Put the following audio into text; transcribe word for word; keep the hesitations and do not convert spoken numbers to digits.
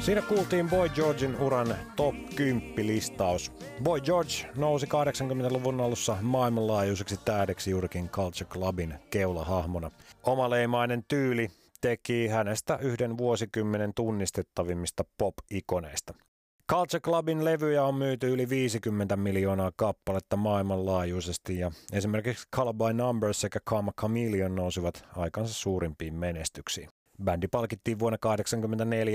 Siinä kuultiin Boy Georgen uran top kymmenen listaus. Boy George nousi kahdeksankymmentäluvun alussa maailmanlaajuiseksi tähdeksi juurikin Culture Clubin keulahahmona. Omaleimainen tyyli teki hänestä yhden vuosikymmenen tunnistettavimmista pop-ikoneista. Culture Clubin levyjä on myyty yli viisikymmentä miljoonaa kappaletta maailmanlaajuisesti ja esimerkiksi Call by Numbers sekä Karma Chameleon nousivat aikansa suurimpiin menestyksiin. Bändi palkittiin vuonna tuhatyhdeksänsataakahdeksankymmentäneljä